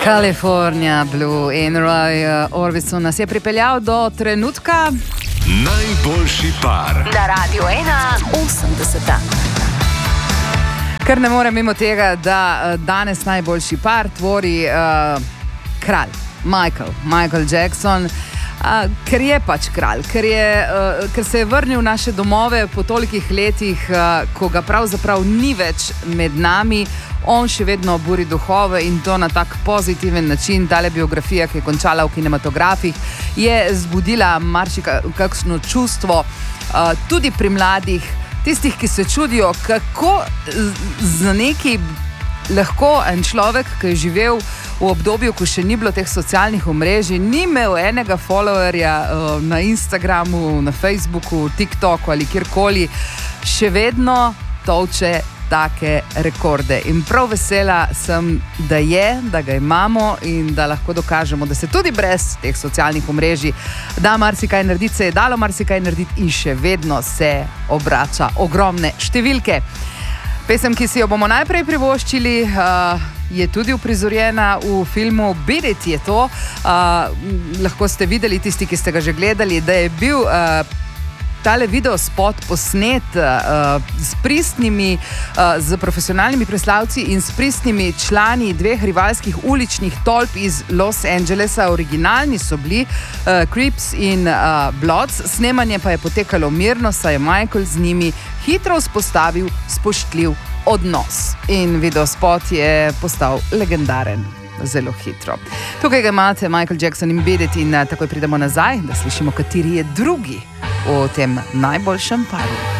California Blue in Roy Orbison nas je pripeljal do trenutka Najboljši par na Radio 1 80. Ker ne morem mimo tega, da danes najboljši par tvori kralj Michael Jackson, ker je pač kralj, ker se je vrnil v naše domove po tolikih letih, ko ga pravzaprav ni več med nami. On še vedno buri duhove in to na tak pozitiven način. Tale biografija, ki je končala v kinematografih, je zbudila marsikakšno čustvo tudi pri mladih, tistih, ki se čudijo, kako z neki lahko en človek, ki je živel v obdobju, ko še ni bilo teh socialnih omrežij, ni imel enega followerja na Instagramu, na Facebooku, TikToku ali kjerkoli, še vedno tolče take rekorde. In prav vesela sem, da ga imamo in da lahko dokažemo, da se tudi brez teh socialnih omrežij da marsikaj narediti, se je dalo marsikaj narediti in še vedno se obrača ogromne številke. Pesem, ki si jo bomo najprej privoščili, je tudi uprizorjena v filmu Beat It, je to. Lahko ste videli, tisti, ki ste ga že gledali, da je bil tale videospot posnet s pristnimi, z profesionalnimi preslavci in s pristnimi člani dveh rivalskih uličnih tolp iz Los Angelesa. Originalni so bili Crips in Bloods, snemanje pa je potekalo mirno, saj je Michael z njimi hitro vzpostavil spoštljiv odnos. In videospot je postal legendaren zelo hitro. Tukaj ga imate, Michael Jackson in Beat It, in takoj pridemo nazaj, da slišimo, kateri je drugi v tem najboljšem paru.